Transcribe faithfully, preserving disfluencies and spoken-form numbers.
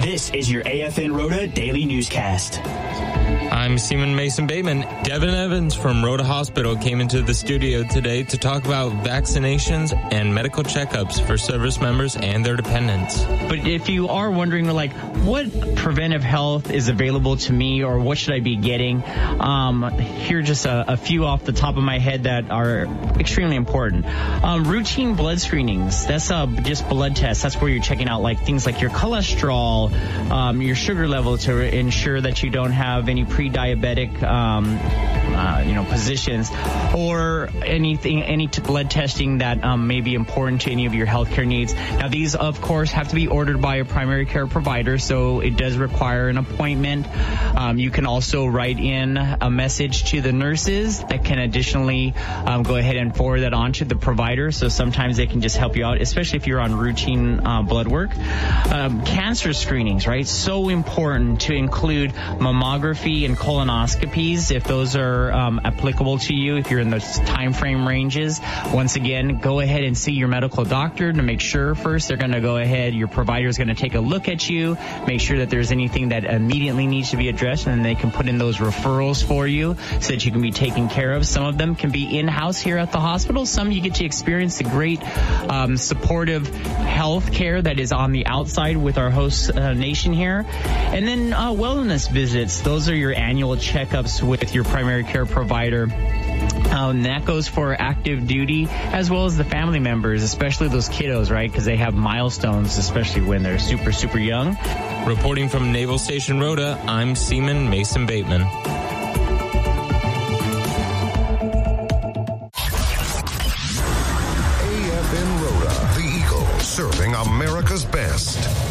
This is your A F N Rhoda Daily Newscast. I'm Seaman Mason Bateman. Devin Evans from Rhoda Hospital came into the studio today to talk about vaccinations and medical checkups for service members and their dependents. But if you are wondering, like, what preventive health is available to me or what should I be getting, um, here are just a, a few off the top of my head that are extremely important. Um, routine blood screenings, that's uh, just blood tests. That's where you're checking out like things like your cholesterol, um, your sugar level to ensure that you don't have any pre-diabetic, um, uh, you know, positions, or anything, any t- blood testing that um, may be important to any of your healthcare needs. Now, these, of course, have to be ordered by a primary care provider, so it does require an appointment. Um, you can also write in a message to the nurses that can additionally um, go ahead and forward that on to the provider, so sometimes they can just help you out, especially if you're on routine uh, blood work. Um, cancer screenings, right? So important to include mammography and colonoscopies if those are um, applicable to you, if you're in those time frame ranges. Once again, go ahead and see your medical doctor to make sure first. They're going to go ahead, your provider is going to take a look at you, make sure that there's anything that immediately needs to be addressed, and then they can put in those referrals for you so that you can be taken care of. Some of them can be in-house here at the hospital. Some you get to experience the great um, supportive health care that is on the outside with our host uh, nation here. And then uh, wellness visits. Those are your annual checkups with your primary care provider. Um, that goes for active duty as well as the family members, especially those kiddos, right? Because they have milestones, especially when they're super, super young. Reporting from Naval Station Rhoda, I'm Seaman Mason Bateman. A F N Rhoda, the Eagle, serving America's best.